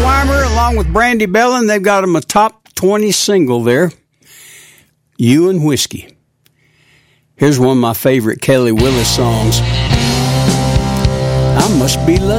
Weimer, along with Brandy Belin, they've got them a top 20 single there. You and Whiskey. Here's one of my favorite Kelly Willis songs. I Must Be Lucky.